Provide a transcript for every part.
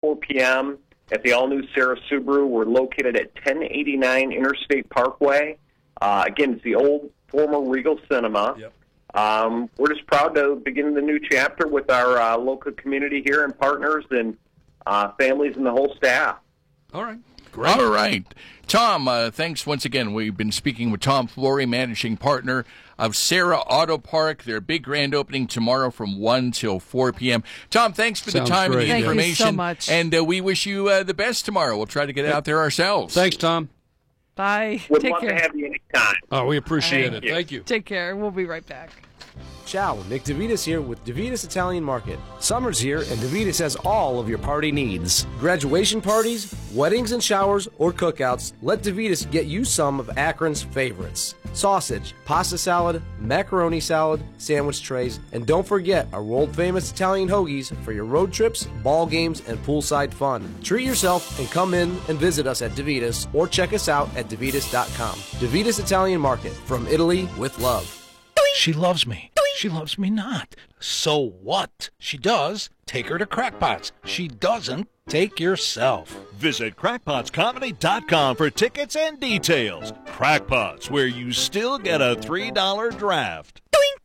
4 p.m. at the all-new Sarah Subaru. We're located at 1089 Interstate Parkway. Again, it's the old former Regal Cinema. Yep. We're just proud to begin the new chapter with our local community here and partners and families and the whole staff. All right. Great. All right. Tom, thanks once again. We've been speaking with Tom Flory, managing partner of Sarah Auto Park. Their big grand opening tomorrow from 1 till 4 p.m. Tom, thanks for the time great. and the Thank information. you so much. And we wish you the best tomorrow. We'll try to get out there ourselves. Thanks, Tom. Bye. Would Take love care. to have you anytime. Oh, we appreciate it. you. Thank you. Take care. We'll be right back. Ciao, Nick DeVitas here with DeVitas Italian Market. Summer's here and DeVitas has all of your party needs. Graduation parties, weddings and showers, or cookouts, let DeVitas get you some of Akron's favorites. Sausage, pasta salad, macaroni salad, sandwich trays, and don't forget our world-famous Italian hoagies for your road trips, ball games, and poolside fun. Treat yourself and come in and visit us at DeVitas or check us out at DeVitas.com. DeVitas Italian Market, from Italy with love. She loves me. She loves me not. So what? She does. Take her to Crackpots. She doesn't. Take yourself. Visit crackpotscomedy.com for tickets and details. Crackpots, where you still get a $3 draft.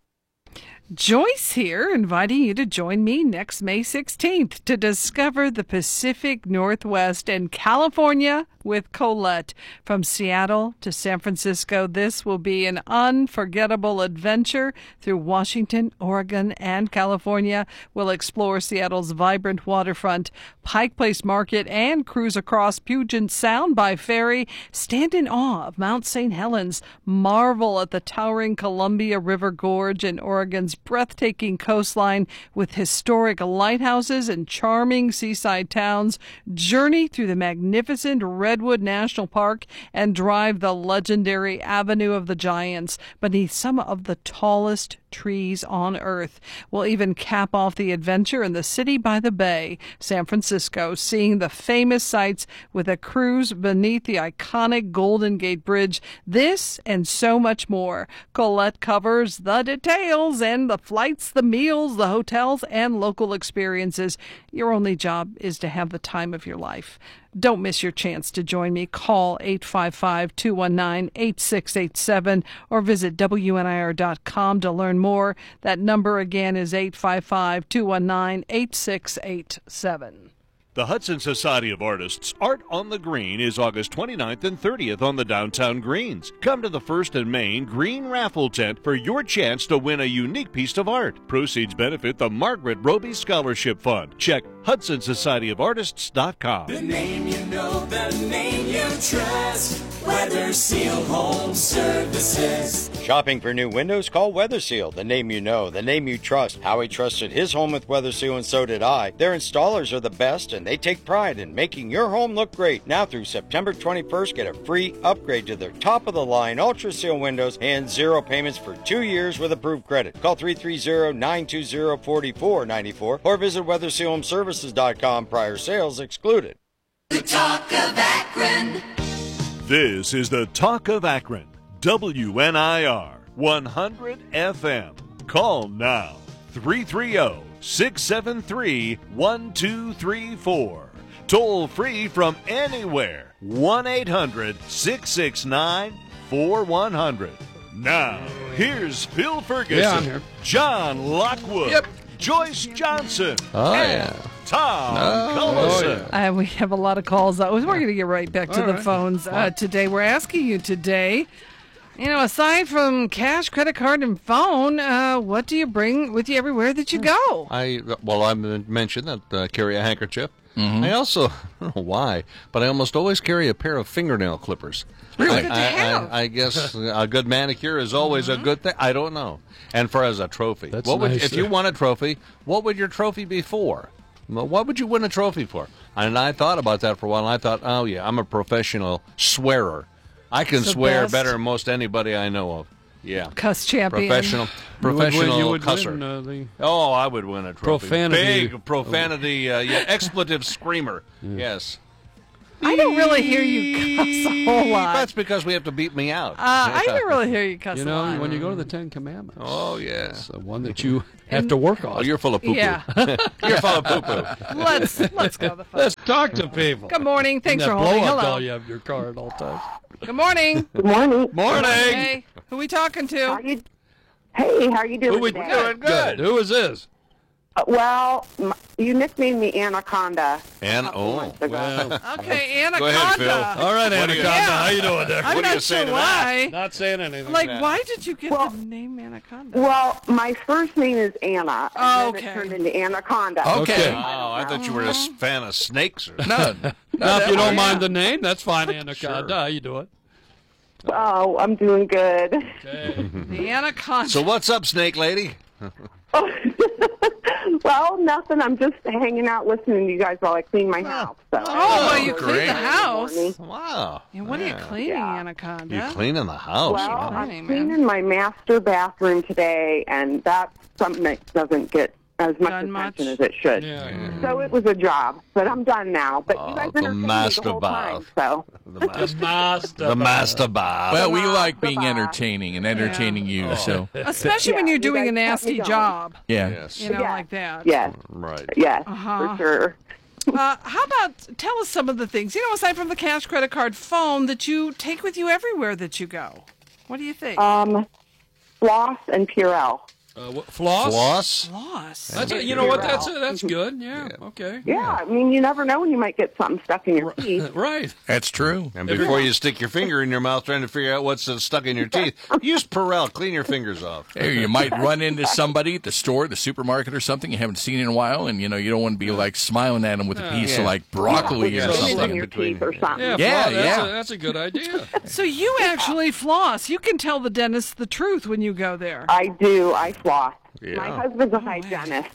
Joyce here, inviting you to join me next May 16th to discover the Pacific Northwest and California with Colette. From Seattle to San Francisco, this will be an unforgettable adventure through Washington, Oregon, and California. We'll explore Seattle's vibrant waterfront, Pike Place Market, and cruise across Puget Sound by ferry. Stand in awe of Mount St. Helens, marvel at the towering Columbia River Gorge and Oregon's breathtaking coastline with historic lighthouses and charming seaside towns, journey through the magnificent Redwood National Park, and drive the legendary Avenue of the Giants beneath some of the tallest trees on Earth. We'll even cap off the adventure in the city by the bay, San Francisco, seeing the famous sights with a cruise beneath the iconic Golden Gate Bridge. This and so much more. Colette covers the details and the flights, the meals, the hotels, and local experiences. Your only job is to have the time of your life. Don't miss your chance to join me. Call 855-219-8687 or visit WNIR.com to learn more. That number again is 855-219-8687. The Hudson Society of Artists Art on the Green is August 29th and 30th on the downtown greens. Come to the First and Main Green Raffle Tent for your chance to win a unique piece of art. Proceeds benefit the Margaret Roby Scholarship Fund. Check HudsonSocietyOfArtists.com. The name you know, the name you trust. Weather Seal Home Services. Shopping for new windows? Call Weather Seal. The name you know, the name you trust. Howie trusted his home with Weather Seal, and so did I. Their installers are the best, and they take pride in making your home look great. Now through September 21st, get a free upgrade to their top-of-the-line Ultra Seal windows and 0 payments for 2 years with approved credit. Call 330-920-4494 or visit WeatherSealHomeServices.com. Prior sales excluded. The Talk of Akron. This is the Talk of Akron. WNIR 100 FM. Call now. 330-673-1234. Toll free from anywhere. 1-800-669-4100. Now, here's Phil Ferguson, Yeah, I'm here. John Lockwood, Yep. Joyce Johnson, Oh, and yeah. Tom Oh, Cullison. We have a lot of calls. We're going to get right back to All the right. phones today. We're asking you today, aside from cash, credit card, and phone, what do you bring with you everywhere that you go? I mentioned that carry a handkerchief. I also, I don't know why, but I almost always carry a pair of fingernail clippers. Really? Good to have. I guess a good manicure is always a good thing. I don't know. And as a trophy. That's what would, nice if you won a trophy, what would your trophy be for? Well, what would you win a trophy for? And I thought about that for a while, and I thought, oh, yeah, I'm a professional swearer. I can The swear best. better than most anybody I know of. Yeah. Cuss champion. Professional You would cusser. win, Oh, I would win a trophy. Profanity. Big profanity, expletive screamer. Yes. I don't really hear you cuss a whole lot. That's because we have to beat me out. I don't really hear you cuss You a know, lot. when you go to the Ten Commandments. Oh, yeah. It's the one that you have to work on. Oh, you're full of poo-poo. Yeah. You're full of poo-poo. Let's go to the phone. Let's talk to people. Good morning. Thanks that for holding. blow-up Hello. doll you have in your car at all times. Good morning. Good morning. Morning. Hey, who we talking to? Hey, how you doing Who we today? doing? Good. Who is this? Well, you nicknamed me Anaconda. Well, Okay, Anaconda. Go ahead, Phil. All right, Anaconda. Yeah. How you doing there? I'm What do you not say sure to why. Not saying anything. Like, why did you get the name Anaconda? Well, my first name is Anna, and then Okay. it turned into Anaconda. Okay. Oh, I thought you were a fan of snakes. Or No. Now, if you don't mind the name, that's fine, Anaconda. How you doing? Oh, I'm doing good. Okay. The Anaconda. So what's up, Snake Lady? Well, nothing. I'm just hanging out listening to you guys while I clean my house. So. Oh, well, you great. clean the house. Wow. Yeah, what are you cleaning, Anaconda? You're cleaning the house. Well, huh? I'm Cleaning, cleaning my master bathroom today, and that's something that doesn't get as much Done attention much? as it should. Yeah. So it was a job, but I'm done now. But you guys the entertained me master the whole time, bath. so. The master bath. Well, we like being Goodbye. entertaining and entertaining you, so Especially when Yeah, you're you doing a guys kept me nasty going. job. yeah. Yes. You know, Yeah. like that. Yes, Right. yes, Uh-huh. for sure. How about tell us some of the things, aside from the cash, credit card, phone, that you take with you everywhere that you go? What do you think? Floss and Purell. Floss? Floss? Floss. That's you know what? That's good. Yeah. Okay. Yeah, I mean, you never know when you might get something stuck in your teeth. Right. That's true. And before you stick your finger in your mouth trying to figure out what's stuck in your teeth, use Perel. Clean your fingers off. Hey, you might run into somebody at the store, the supermarket, or something you haven't seen in a while, and you don't want to be like smiling at them with a piece of like broccoli or Spinach in something. your teeth or something. Yeah. Yeah, That's a good idea. So you actually floss. You can tell the dentist the truth when you go there. I do. I floss. Yeah. My husband's a hygienist.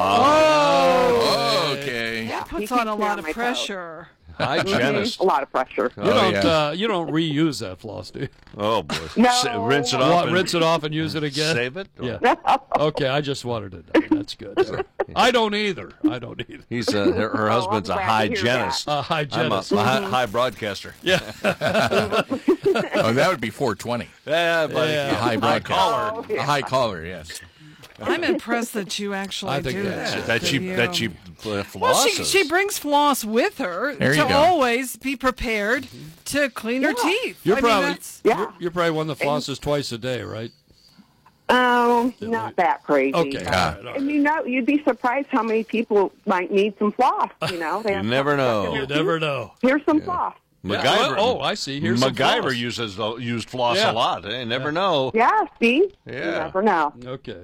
Oh, okay. Yeah, Puts he keeps on a me lot my of toes. pressure. Hygienist. A lot of pressure. You don't reuse that floss, do you? Oh, boy. No. Rinse it off. and Rinse it off and use it again. Save it? Yeah. Okay, I just wanted to know. That's good. I don't either. He's her husband's a I'm glad to hear hygienist. A hygienist. I'm a high broadcaster. Yeah. Oh, that would be 420. Yeah, buddy. Yeah. A high broadcaster. Oh, yeah. A high caller, yes. I'm impressed that you actually I think do that's that. That she You- flosses. Well, she brings floss with her There to you go. always be prepared to clean her teeth. You're I probably mean, that's, you're probably one that flosses twice a day, right? Not that crazy. Okay. All right, all right. And you'd be surprised how many people might need some floss. They You have never know. You never know. Here's some floss. MacGyver. Oh, I see. Here's some MacGyver floss. used floss Yeah. a lot. You never know. Yeah, see? Yeah. You never know. Okay.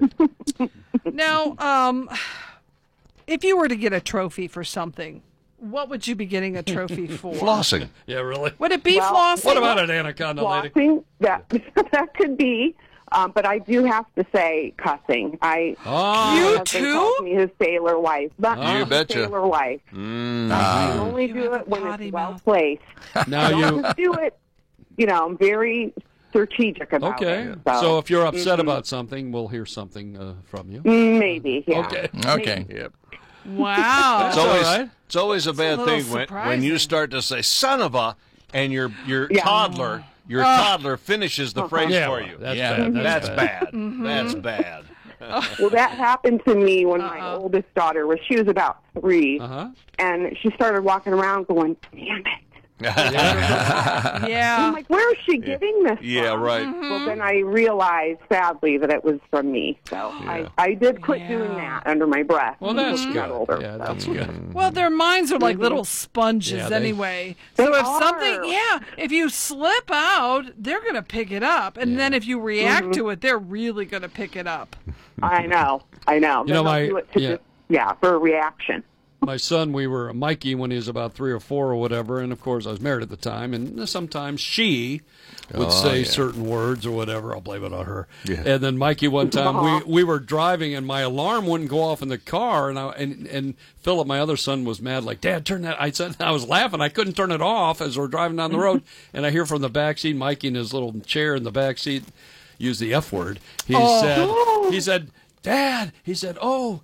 Now, if you were to get a trophy for something, what would you be getting a trophy for? Flossing. Yeah, really. Would it be Well, flossing? What about an anaconda lady? Flossing, that could be. But I do have to say cussing. You my husband too? calls me his sailor wife. But You betcha. Sailor wife. I only do it when potty it's well mouth. placed. Now Don't you. just do it. I'm very strategic about Okay. it. So if you're upset about something, we'll hear something from you. Maybe, yeah. Okay. Okay. Yep. Wow. It's always all right. it's always a bad little thing when you surprising. start to say "son of a," and your Yeah. toddler toddler finishes the phrase Yeah, for well, you. that's Yeah. bad. That's bad. bad. Mm-hmm. That's bad. Well, that happened to me when my oldest daughter she was about 3, Uh-huh. and she started walking around going, "Damn it." I'm Yeah. like, where is she getting this Yeah, from? right. Well, then I realized, sadly, that it was from me. So I did quit doing that under my breath. Well, that's when she good. got older. Yeah, so. that's good. Well, their minds are like little sponges Yeah, they- anyway. They So if are. something, if you slip out, they're going to pick it up. And then if you react to it, they're really going to pick it up. I know. You know, Then they'll my- do it to yeah. just, for a reaction. My son, we were Mikey when he was about 3 or 4 or whatever, and of course I was married at the time, and sometimes she would say certain words or whatever. I'll blame it on her. Yeah. And then Mikey, one time we were driving, and my alarm wouldn't go off in the car, and Philip, my other son, was mad, like, "Dad, turn that." I was laughing. I couldn't turn it off as we're driving down the road, and I hear from the back seat, Mikey in his little chair in the back seat use the F word. He said, "Dad," he said, "Oh,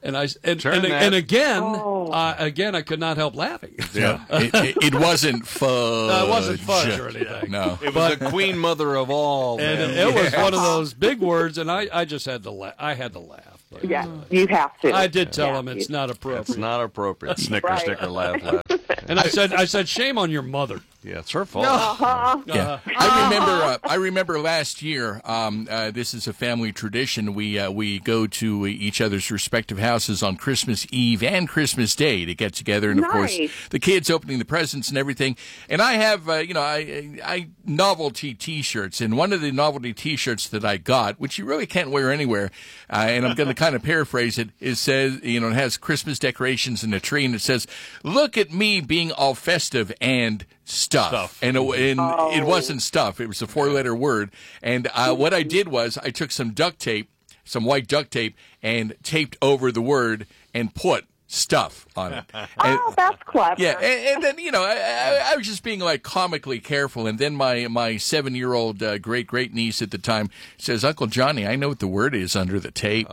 And again, I could not help laughing. Yeah, it wasn't fudge. No, it wasn't fudge or anything. No, it was the queen mother of all. And it was one of those big words, and I just had to laugh. I had to laugh. But, yeah, you have to. I did tell him it's not appropriate. It's not appropriate. Snicker, Right. snicker, laugh. And I said, shame on your mother. Yeah, it's her fault. Yeah. I remember last year. This is a family tradition. We go to each other's respective houses on Christmas Eve and Christmas Day to get together, and of course the kids opening the presents and everything. And I have I novelty T-shirts, and one of the novelty T-shirts that I got, which you really can't wear anywhere, and I'm going to kind of paraphrase it. It says, it has Christmas decorations and a tree, and it says, "Look at me being all festive and stuff." And it wasn't stuff. It was a 4-letter word. And what I did was I took some duct tape, some white duct tape, and taped over the word and put stuff on it. That's clever. Yeah, and then, I was just being like comically careful. And then my 7-year-old great niece at the time says, "Uncle Johnny, I know what the word is under the tape."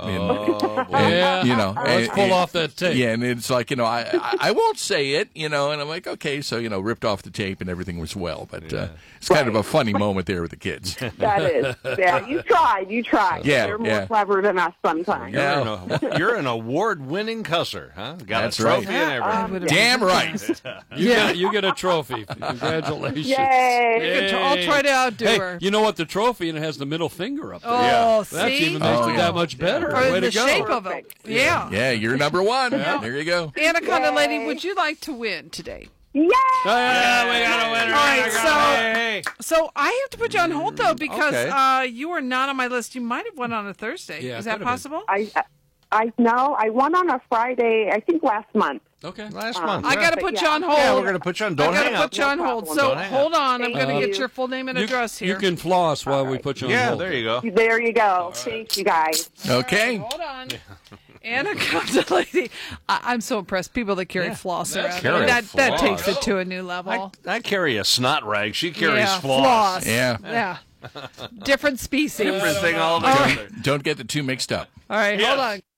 Let's pull off that tape. Yeah, and it's like, I won't say it, and I'm like, okay, so, ripped off the tape and everything was well. But it's kind of a funny moment there with the kids. That is. Yeah, you tried. Yeah, They're more clever than us sometimes. You're an award-winning cusser, huh? Got That's a trophy right. and everything. Damn right. You get a trophy. Congratulations. Yay. I'll try to outdo her. You know what? The trophy, and it has the middle finger up there. Oh, see? That even makes it that much better. Or Way the to go. shape of it. Yeah. Yeah, you're number one. There you go. Anaconda Lady, would you like to win today? Yay! We got a winner. All right, so I have to put you on hold, though, because you are not on my list. You might have won on a Thursday. Yeah, Is that possible? I know. I won on a Friday, I think last month. Okay. Last month. I got to put you on hold. Yeah, we're going to put you on. Don't hang up. Put you on hold. So hold on. I'm going to get your full name and address here. You can floss while we put you on hold. Yeah, there you go. There you go. Thank you, guys. Okay. Hold on. Anaconda Lady. I'm so impressed. People that carry floss around. That takes it to a new level. I carry a snot rag. She carries floss. Yeah. Different species. Different thing altogether. Don't get the two mixed up. All right, hold on.